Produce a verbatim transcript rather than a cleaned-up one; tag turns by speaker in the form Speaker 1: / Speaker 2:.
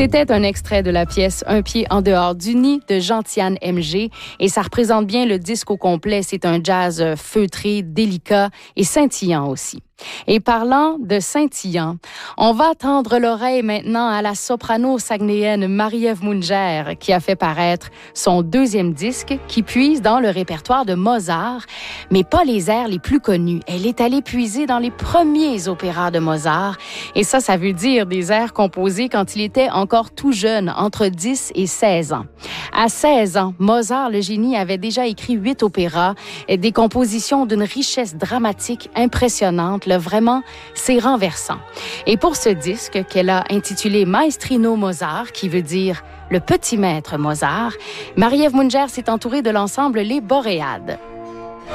Speaker 1: C'était un extrait de la pièce Un pied en dehors du nid de Gentiane M G et ça représente bien le disque au complet. C'est un jazz feutré, délicat et scintillant aussi. Et parlant de scintillant, on va tendre l'oreille maintenant à la soprano saguenayenne Marie-Ève Munger qui a fait paraître son deuxième disque qui puise dans le répertoire de Mozart, mais pas les airs les plus connus. Elle est allée puiser dans les premiers opéras de Mozart et ça, ça veut dire des airs composés quand il était encore tout jeune, entre dix et seize ans. À seize ans, Mozart, le génie, avait déjà écrit huit opéras et des compositions d'une richesse dramatique impressionnante. Là, vraiment, c'est renversant. Et pour ce disque qu'elle a intitulé Maestrino Mozart, qui veut dire le petit maître Mozart, Marie-Ève Munger s'est entourée de l'ensemble Les Boréades.